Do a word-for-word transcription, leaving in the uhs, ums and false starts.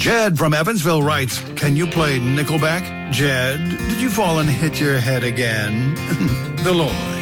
Jed from Evansville writes, can you play Nickelback? Jed, did you fall and hit your head again? The Lord